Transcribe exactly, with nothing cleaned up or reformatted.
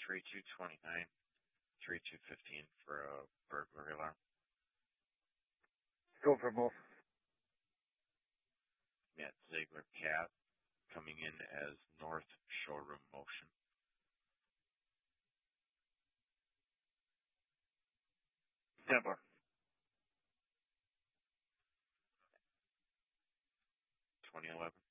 three two twenty-nine, three two fifteen for a burglary alarm. Go for both. Matt Ziegler Cat coming in as North Showroom Motion. Templar. twenty eleven.